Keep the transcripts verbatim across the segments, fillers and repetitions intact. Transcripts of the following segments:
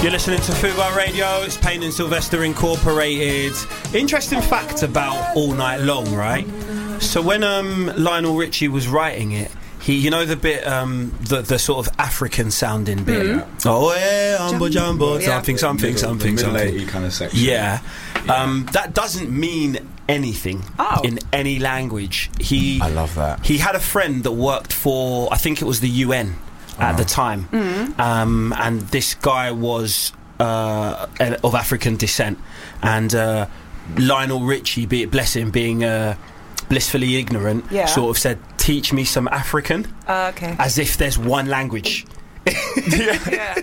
You're listening to Fubar Radio. It's Payne and Sylvester Incorporated. Interesting fact about All Night Long, right? So when um, Lionel Richie was writing it, he, you know the bit, um, the the sort of African sounding bit. Mm-hmm. Oh yeah, umbo jumbo, yeah. something, something, middle, something, middle something. eighty kind of section. Yeah, yeah. Um, that doesn't mean anything oh. in any language. He, I love that. He had a friend that worked for, I think it was the U N at oh. the time, mm-hmm. um, and this guy was uh, of African descent, and uh, Lionel Richie, be it bless him, being uh, blissfully ignorant, yeah. sort of said, "Teach me some African," uh, okay. as if there's one language. yeah.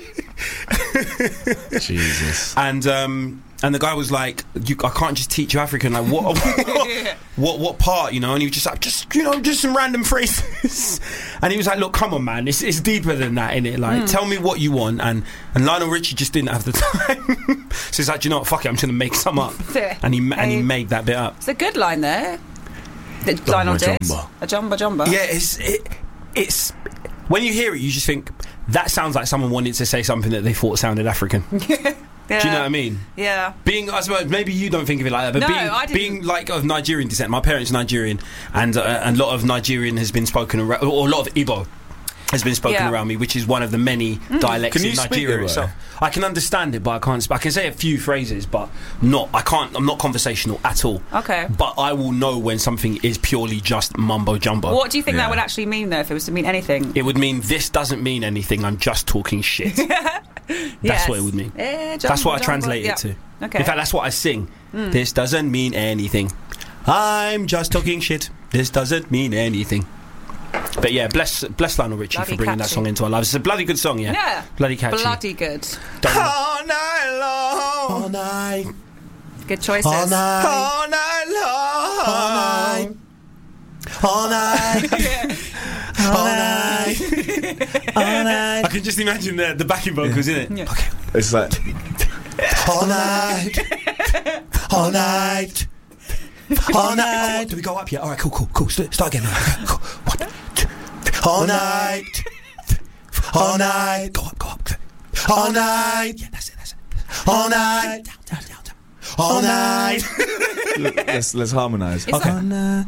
Jesus. And um, and the guy was like, you, "I can't just teach you African. Like what? What, what? What part? You know?" And he was just like, "Just you know, just some random phrases." And he was like, "Look, come on, man. It's it's deeper than that, innit? Like, mm. tell me what you want." And and Lionel Richie just didn't have the time, so he's like, "You know what? Fuck it. I'm just gonna make some up." And he and he made that bit up. It's a good line there. That Lionel did a jumba jumba. Yeah, it's it, it's when you hear it, you just think that sounds like someone wanted to say something that they thought sounded African. Yeah. Do you know what I mean? Yeah. Being, I suppose, maybe you don't think of it like that, but no, being, I didn't. being like of Nigerian descent, my parents are Nigerian, and uh, and a lot of Nigerian has been spoken around, or a lot of Igbo has been spoken yeah. around me, which is one of the many mm. dialects can in Nigeria. So I can understand it, but I can't. I can say a few phrases, but not. I can't. I'm not conversational at all. Okay. But I will know when something is purely just mumbo jumbo. What do you think yeah. that would actually mean, though, if it was to mean anything? It would mean this doesn't mean anything. I'm just talking shit. That's yes. what it would mean. Eh, jumbo, that's what I jumbo. translate yeah. it to. Okay. In fact, that's what I sing. Mm. This doesn't mean anything. I'm just talking shit. This doesn't mean anything. But yeah, bless bless Lionel Richie bloody for bringing catchy. that song into our lives. It's a bloody good song, yeah. Yeah. Bloody catchy. Bloody good. Don't all night long. all night. Good choices. All night. All night long. All night. All night. All night. All night. I can just imagine the, the backing vocals, yeah. innit? Yeah. Okay. It's like all night. All night. All night. Do we go up yet? All right, cool, cool, cool. Start, start again. Okay, cool. One, two, all night. All night. Go up, go up. All night. Yeah, that's it, that's it. All night. Down, down, down, down. All night. let's let's harmonise. Is Okay.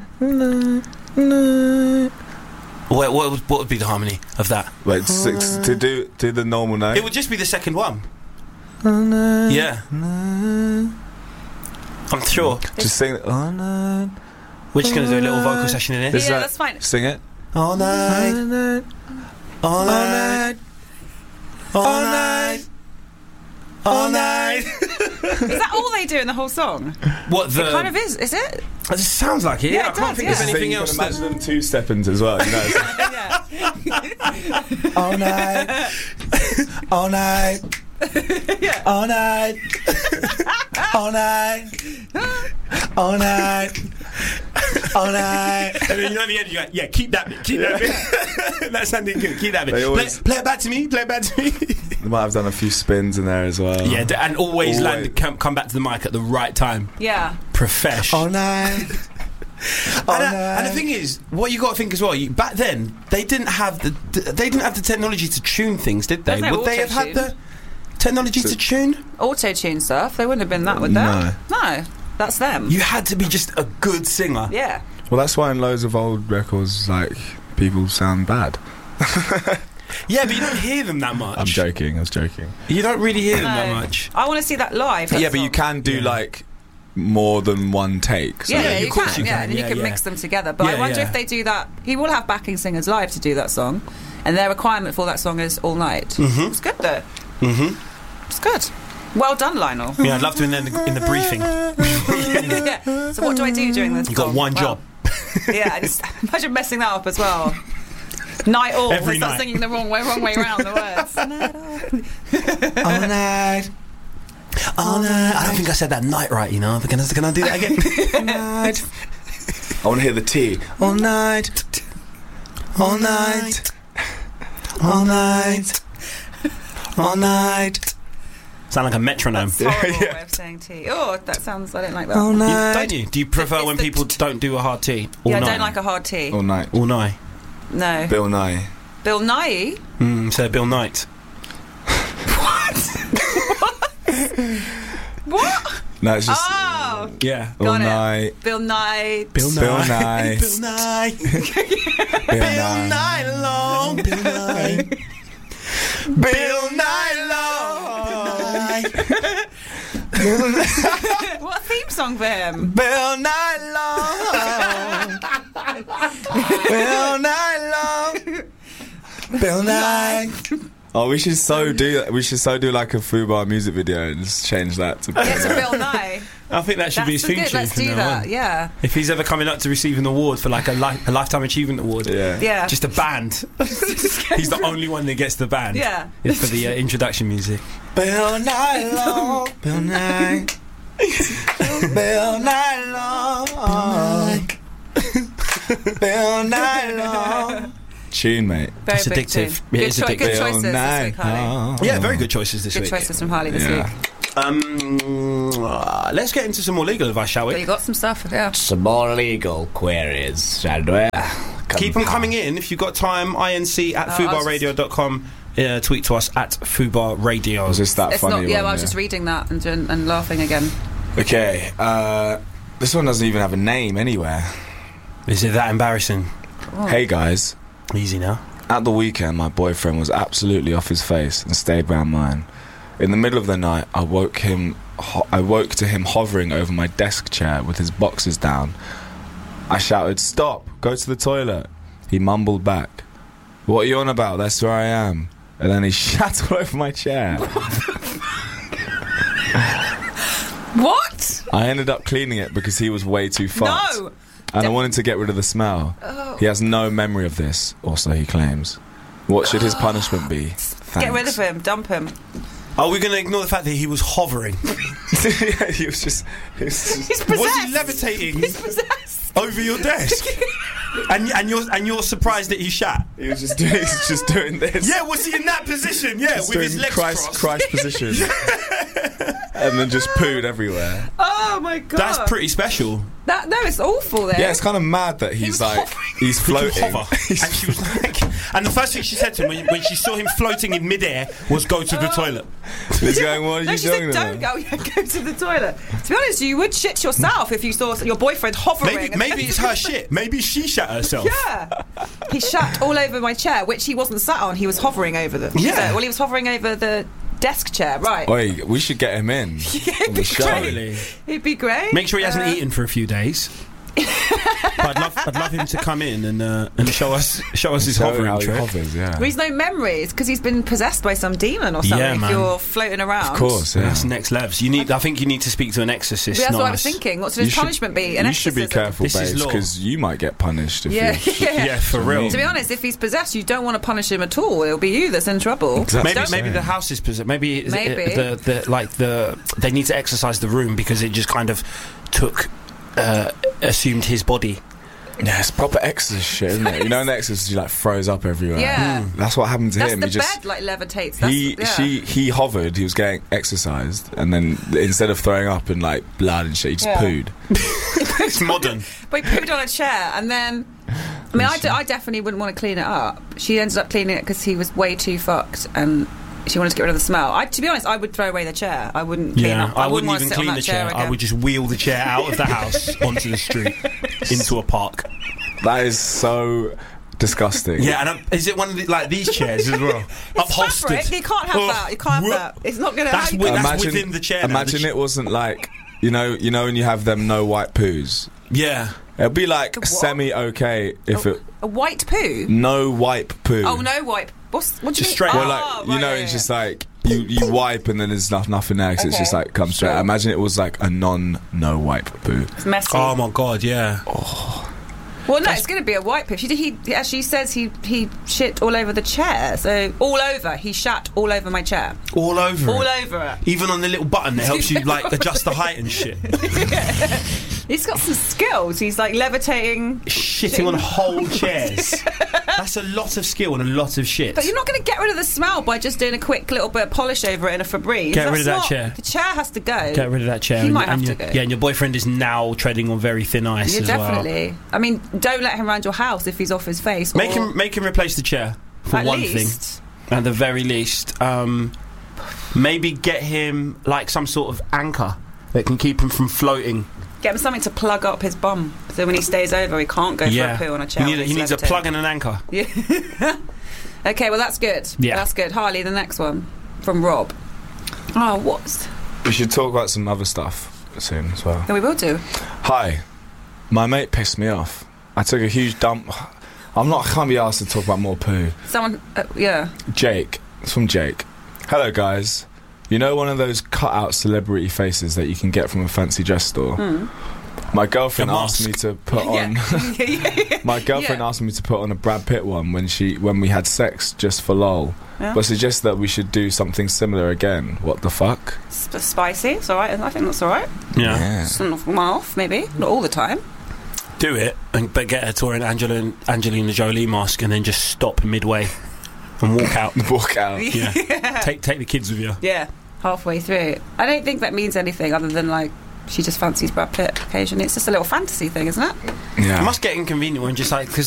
What, what, would, what would be the harmony of that? Wait, six, to do do the normal note. It would just be the second one. Yeah. I'm sure. Just sing. Oh no. We're just going to do a little vocal session in it. Yeah, that's fine. Sing it. All night. All night. All night. All night. Is that all they do in the whole song? What the? It kind of is, is it? It sounds like it. Yeah, Yeah, it I can't does, think yeah. of anything else. Imagine them two steppings as well. You know, Yeah. All night. All night. Yeah. All night. All night. All night. All night. And then you know at the end, you're like, yeah, keep that bit, keep that bit. That sounded good, keep that bit. They always- play, play it back to me, play it back to me. they might have done a few spins in there as well. Yeah, d- and always, Always. land, come, come back to the mic at the right time. Yeah. Profesh. All night. All And, uh, night. and the thing is, what you got to think as well. You, back then, they didn't have the they didn't have the technology to tune things, did they? There's no Would they have had the technology So- to tune? Auto-tune stuff. They wouldn't have been that, would they? No. No. That's them. You had to be just a good singer. Yeah. Well, that's why in loads of old records, like, people sound bad. Yeah, but you don't hear them that much. I'm joking. I was joking. You don't really hear them No. that much. I want to see that live. that yeah, but you song. can do Yeah. like more than one take. So Yeah, Yeah, yeah, of you course can. you Yeah, can. and then Yeah, you can yeah. mix them together. But I Yeah, wonder yeah. if they do that. He will have backing singers live to do that song, and their requirement for that song is all night. Mhm. It's good though. Mm-hmm. It's good. Well done, Lionel. Yeah, I'd love to in the, in the briefing. Yeah. So what do I do during this? You got song? one Well, job. Yeah, just imagine messing that up as well. Night all. Every they start night. singing the wrong way, wrong way around the words. All night. All night. I don't think I said that night right, you know. Can I, can I do that again? All night. I want to hear the T. All night. All night. All night. All night. Sound like a metronome. That's horrible Yeah. way of saying T. Oh, that sounds. I don't like that. You, don't you? Do you prefer It's when the people t- don't do a hard T? All yeah, I night? don't like a hard T. All night. All night. No. Bill Nye. Bill Nye. Mm, so Bill Knight. What? What? No, it's just Oh, Yeah. all got it. night. Bill Nye. Bill Nye. Bill Nye. Bill Nye. Bill Bill Nye. Nye long. Bill Nye. Bill Nye long. What theme song for him? Bill Nye long. Bill Nye long. Bill Nye. Oh, we should so do. We should so do like a Fubar music video and just change that to. Yeah, to Bill Nye. I think that should be his That's theme good. tune Let's from do now that. on. Yeah. If he's ever coming up to receive an award for like a, li- a lifetime achievement award, Yeah. Yeah. just a band. He's the only one that gets the band. Yeah. It's for the uh, introduction music. Bill Nye long. Bill Nye. Bill Nye long. Bill Nye long. Tune, mate. Very It's big addictive. tune. It Good, is choi- addictive. good Bill choices this Nye week, Harley. long. Yeah, very good choices this Good week. choices from Harley this Yeah. week. Um, uh, let's get into some more legal advice, shall But we? you got some stuff, yeah. Some more legal queries, shall we? Keep them coming in if you've got time. inc at Oh, fubar radio dot com. Uh, tweet to us at fubar radio. Was this that It's funny not. Yeah, one, well, I was just reading that and, and, and laughing again. Okay, uh, this one doesn't even have a name anywhere. Is it that embarrassing? Oh. Hey guys, Easy now. at the weekend my boyfriend was absolutely off his face and stayed round mine. In the middle of the night, I woke him. Ho- I woke to him hovering over my desk chair with his boxers down. I shouted, "Stop! Go to the toilet." He mumbled back, "What are you on about? That's where I am." And then he shat all over my chair. What? I ended up cleaning it because he was way too fucked. No. And I wanted to get rid of the smell. Oh. He has no memory of this, or so he claims. What should his punishment be? Thanks. Get rid of him. Dump him. Are we going to ignore the fact that he was hovering? Yeah, he was just. He was just He's possessed. Was he levitating He's possessed. over your desk? and and you're and you're surprised that he shat? he was just doing. He's just doing this. Yeah, was he in that position? Yeah, Just with his doing legs Christ, crossed. Christ position. And then just pooed everywhere. Oh my god. That's pretty special. That no, it's awful. Then. Yeah, it's kind of mad that he's was like hovering. he's Could you floating. hover? He's- And she was like, and the first thing she said to him when, when she saw him floating in midair was, "Go to the toilet." he's going, "What are No, you she doing?" said, "Don't go. Yeah, go to the toilet." To be honest, you would shit yourself if you saw your boyfriend hovering. Maybe maybe it's her shit. Maybe she shat herself. Yeah. He shat all over my chair, which he wasn't sat on. He was hovering over the. Yeah. So, well, he was hovering over the desk chair. Right. Wait, we should get him in on the show. Totally. It'd be great. Make sure he hasn't Uh, eaten for a few days. But I'd love, I'd love him to come in and uh, and show us show us his Show hovering how he trick. hovers, yeah. Well, he's no memories because he's been possessed by some demon or something. Yeah, if man. you're floating around. Of course, yeah. That's next levels. You need. I think you need to speak to an exorcist. That's not what I was us. thinking. What should You his should- punishment be? An you should be exorcism? careful, This is babes, law. because you might get punished if Yeah, you. yeah. Yeah, for real. To be honest, if he's possessed, you don't want to punish him at all. It'll be you that's in trouble. Exactly. Maybe Don't- maybe the house is possessed. Maybe, it's- Maybe. uh, the, the like the they need to exercise the room because it just kind of took uh, assumed his body. Yeah, it's proper exorcist shit, isn't it? You know, in the exorcist, he like froze up everywhere. Yeah. Mm. That's what happened to That's him. the he just bed like levitates. That's, he yeah. she he hovered. He was getting exercised, and then instead of throwing up in like blood and shit, he just Yeah. pooed. It's modern. But he pooed on a chair, and then. I mean, I, d- I definitely wouldn't want to clean it up. She ended up cleaning it because he was way too fucked, and she wanted to get rid of the smell. I, to be honest, I would throw away the chair. I wouldn't clean Yeah, up. I, I, wouldn't want even to sit on clean that the chair. I again. would just wheel the chair out of the house onto the street into a park. That is so disgusting. Yeah, and um, is it one of the, like these chairs as well? Upholstered. Fabric. You can't have Oh, that. You can't have whoop. that. It's not going to. That's wi- that's within the chair now, Imagine the ch- it wasn't like you know, you know, when you have them no white poos. Yeah. It'd be like What? semi okay if it A white poo. no wipe poo. Oh no, wipe. What's what do you Just mean? straight- Oh, Well, like you right, know, yeah, it's yeah. just like you, you wipe and then there's no, nothing there. 'Cause it's Okay. just like comes straight. Sure. Imagine it was like a non no wipe poo. It's messy. Oh my god, yeah. well, no, it's going to be a white poo. She did. He, as she says, he he shit all over the chair. So all over. He shat all over my chair. All over All it. over it. Even on the little button that helps you like adjust the height and shit. He's got some skills. He's like levitating. Shitting on whole chairs. That's a lot of skill and a lot of shit. But you're not going to get rid of the smell by just doing a quick little bit of polish over it in a Febreze. Get rid That's of that not- chair. The chair has to go. Get rid of that chair. He and, might have and to your, go. Yeah, and your boyfriend is now treading on very thin ice Yeah, as well. definitely. I mean, don't let him around your house if he's off his face. Make or him make him replace the chair for at one least. thing. At the very least. Um, Maybe get him like some sort of anchor that can keep him from floating. Get him something to plug up his bum, so when he stays over, he can't go Yeah. for a poo on a chair. He, when need, he's he needs a levitating. plug and an anchor. Yeah. Okay, well that's good. Yeah. That's good. Harley, the next one from Rob. Oh, what's? We should talk about some other stuff soon as well. Yeah, we will do. Hi, my mate pissed me off. I took a huge dump. I'm not. I can't be asked to talk about more poo. Someone, uh, yeah. Jake. It's from Jake. Hello, guys. You know one of those cut-out celebrity faces that you can get from a fancy dress store? Mm. My girlfriend The asked mask. me to put on. Yeah. yeah, yeah. My girlfriend Yeah. asked me to put on a Brad Pitt one when she when we had sex just for lol, Yeah. but suggests that we should do something similar again. What the fuck? Sp- spicy. It's all right. I think that's all right. Yeah. It's not one off, maybe. Not all the time. Do it, and, but get her to wear an Angela, Angelina Jolie mask and then just stop midway and walk out. Walk out. Yeah. Take take the kids with you. Yeah. Halfway through. I don't think that means anything other than like she just fancies Brad Pitt occasionally. It's just a little fantasy thing, isn't it? Yeah. It must get inconvenient when just like because